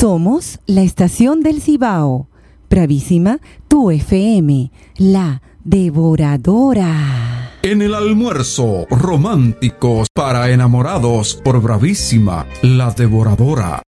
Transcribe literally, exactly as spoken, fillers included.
Somos la estación del Cibao. Bravísima, tu F M, la devoradora. En el almuerzo, románticos para enamorados por Bravísima, la devoradora.